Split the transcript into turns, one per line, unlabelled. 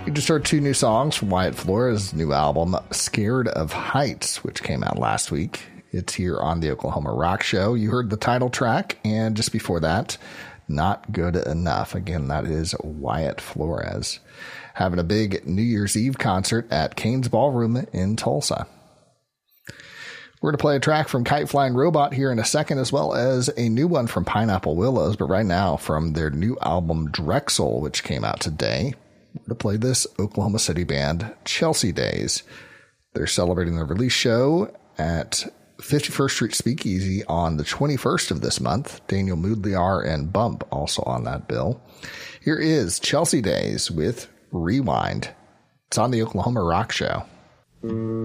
You just heard two new songs from Wyatt Flores' new album, Scared of Heights, which came out last week. It's here on the Oklahoma Rock Show. You heard the title track, and just before that, Not Good Enough. Again, that is Wyatt Flores. Having a big New Year's Eve concert at Cain's Ballroom in Tulsa. We're going to play a track from Kite Flying Robot here in a second, as well as a new one from Pineapple Willows, but right now from their new album Drexel, which came out today. We're going to play this Oklahoma City band, Chelsea Days. They're celebrating their release show at 51st Street Speakeasy on the 21st of this month. Daniel Moodliar and Bump also on that bill. Here is Chelsea Days with Rewind. It's on the Oklahoma Rock Show.